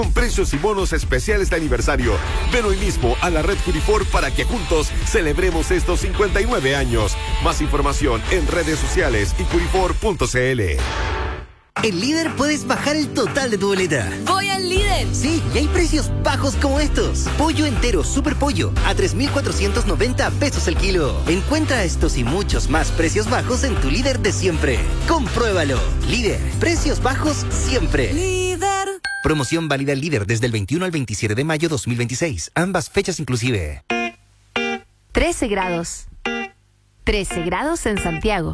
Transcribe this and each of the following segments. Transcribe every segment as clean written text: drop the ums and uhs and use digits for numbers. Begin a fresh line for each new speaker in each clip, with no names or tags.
Con precios y bonos especiales de aniversario. Ven hoy mismo a la red Curifor para que juntos celebremos estos 59 años. Más información en redes sociales y curifor.cl.
En Líder puedes bajar el total de tu boleta.
¡Voy al Líder!
Sí, y hay precios bajos como estos. Pollo entero Super Pollo a 3,490 pesos el kilo. Encuentra estos y muchos más precios bajos en tu Líder de siempre. Compruébalo. Líder, precios bajos siempre.
Líder.
Promoción válida al Líder desde el 21 al 27 de mayo 2026. Ambas fechas inclusive.
13 grados. 13 grados en Santiago.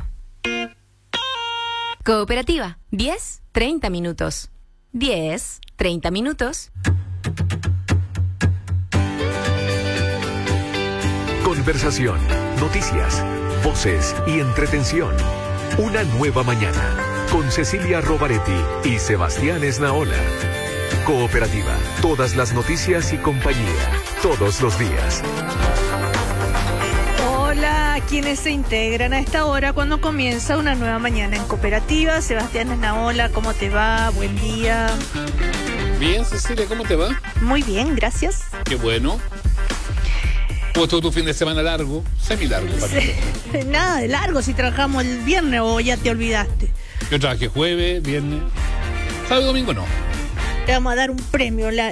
Cooperativa, 10, 30 minutos. 10, 30 minutos.
Conversación, noticias, voces y entretención. Una nueva mañana con Cecilia Robaretti y Sebastián Esnaola. Cooperativa, todas las noticias y compañía, todos los días.
Hola, quienes se integran a esta hora cuando comienza una nueva mañana en Cooperativa. Sebastián Esnaola, ¿cómo te va? Buen día.
Bien, Cecilia, ¿cómo te va?
Muy bien, gracias.
Qué bueno. ¿Cómo estuvo tu fin de semana largo? Semi-largo.
Sí. Nada de largo, si trabajamos el viernes o ya te olvidaste.
Yo trabajé jueves, viernes, sábado y domingo no.
Te vamos a dar un premio, la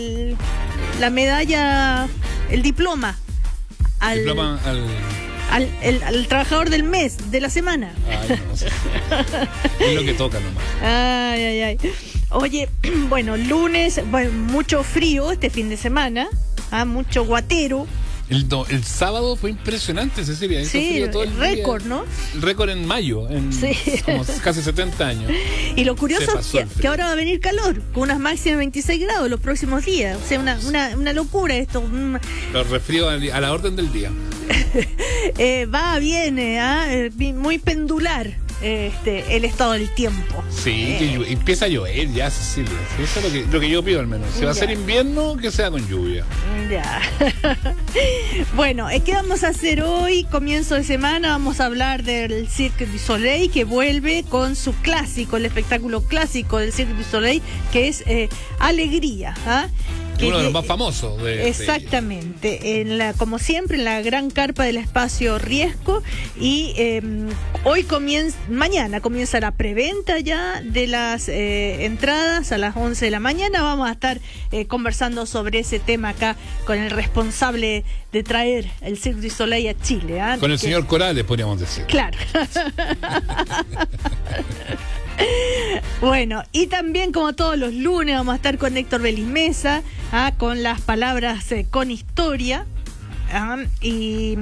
medalla, el diploma. Al trabajador del mes, de la semana.
Ay, no sé. Es lo que toca nomás.
Ay. Oye, bueno, lunes, mucho frío este fin de semana, mucho guatero.
El sábado fue impresionante, Cecilia. Hizo
Sí,
frío todo el
récord,
día.
¿no?
El récord en mayo,
Sí.
como casi 70 años.
Y lo curioso
Se
es que ahora va a venir calor, con unas máximas de 26 grados los próximos días. O sea, una locura esto.
Los resfríos a la orden del día.
Va, viene, muy pendular el estado del tiempo.
Sí, que empieza a llover ya, Cecilia. Eso es lo que yo pido al menos. Si va a ser invierno, que sea con lluvia.
Ya. Bueno, ¿qué vamos a hacer hoy? Comienzo de semana, vamos a hablar del Cirque du Soleil, que vuelve con su clásico, el espectáculo clásico del Cirque du Soleil, que es Alegría.
Uno de los más famosos.
Exactamente, como siempre, en la gran carpa del espacio Riesco. Y mañana comienza la preventa ya de las entradas a las 11 de la mañana. Vamos a estar conversando sobre ese tema acá con el responsable de traer el Cirque du Soleil a Chile.
Con el señor Corales, podríamos decir.
Claro. Bueno, y también como todos los lunes vamos a estar con Héctor Belismesa, con las palabras con historia, y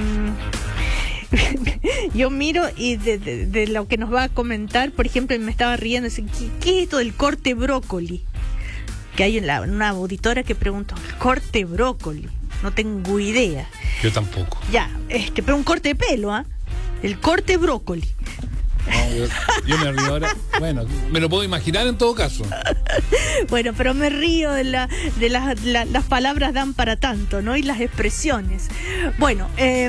yo miro y de lo que nos va a comentar, por ejemplo, me estaba riendo, ¿qué es esto del corte brócoli? Que hay una auditora que preguntó, ¿corte brócoli? No tengo idea.
Yo tampoco.
Ya, pero un corte de pelo, el corte brócoli.
No, yo me río ahora. Bueno, me lo puedo imaginar en todo caso.
Bueno, pero me río de las palabras dan para tanto, ¿no? Y las expresiones. Bueno,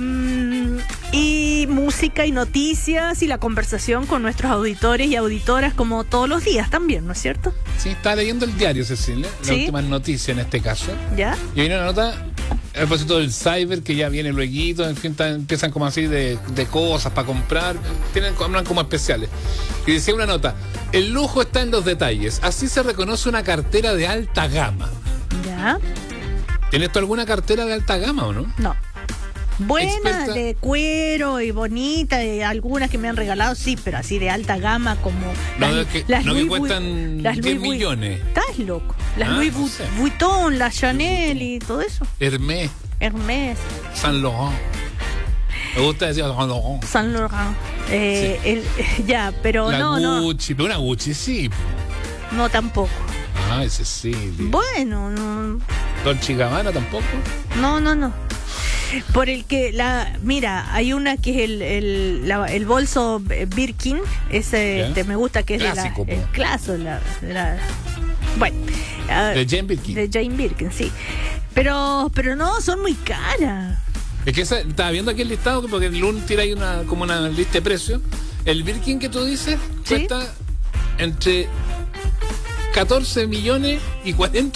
y música y noticias y la conversación con nuestros auditores y auditoras como todos los días también, ¿no es cierto?
Sí, está leyendo el diario, Cecilia. La última noticia en este caso.
¿Ya?
Y viene una nota a propósito del cyber, que ya viene lueguito, en fin, empiezan como así de cosas para comprar, hablan como especiales. Y decía una nota, el lujo está en los detalles, así se reconoce una cartera de alta gama.
¿Ya?
¿Tienes tú alguna cartera de alta gama o no?
No. Buena,
¿Experta?
de cuero y bonita, y algunas que me han regalado, sí, pero así de alta gama como
que cuestan 10 millones.
Estás loco. Las Louis
no sé.
Vuitton, las Chanel y todo eso.
Hermès. Saint Laurent. Me gusta decir Saint Laurent.
Saint Laurent. Ya, pero
no. Gucci, pero una Gucci sí.
No, tampoco.
Ese sí.
Bueno, no.
Dolce & Gabbana tampoco.
No. Por el que mira, hay una que es el bolso Birkin, ese me gusta, que es
clásico,
el clásico, bueno,
de Jane Birkin.
De Jane Birkin, sí. Pero no, son muy caras.
Es que estaba viendo aquí el listado, porque el lunes tira ahí como una lista de precios. El Birkin que tú dices, ¿sí?, cuesta entre 14 millones y 40